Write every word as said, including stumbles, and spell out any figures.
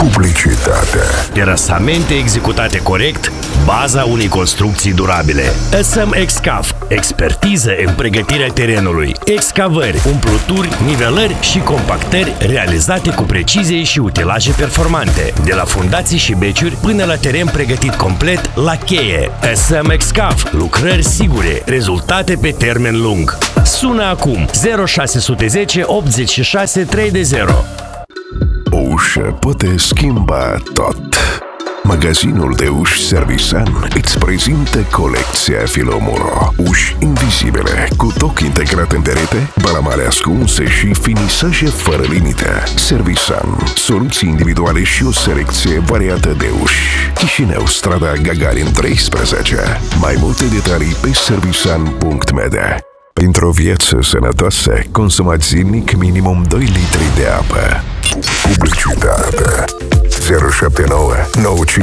Publicitate. Terasamente executate corect, baza unei construcții durabile. S M Excaf, expertiză în pregătirea terenului. Excavări, umpluturi, nivelări și compactări realizate cu precizie și utilaje performante. De la fundații și beciuri până la teren pregătit complet la cheie. S M Excaf, lucrări sigure, rezultate pe termen lung. Sună acum zero șase zero zero optzeci și șase treizeci. O ușă poate schimba tot. Magazinul de uși Servisan îți prezintă colecția Filomuro. Uși invizibile, cu toc integrat în perete, balamale ascunse și finisaje fără limită. Servisan, soluții individuale și o selecție variată de uși. Chișinău, strada Gagarin treisprezece. Mai multe detalii pe servisan punct md. Pentru o viață sănătoasă, consumați zilnic minimum doi litri de apă. Publicitate. zero șapte nouă nouă cinci